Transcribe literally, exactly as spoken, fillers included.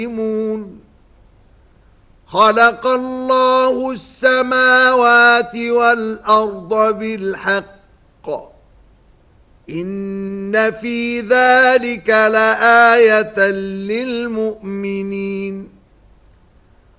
خلق الله السماوات والأرض بالحق إن في ذلك لآية للمؤمنين